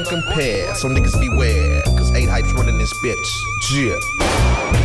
compare. So niggas beware, cause 8 hypes running this bitch. Yeah.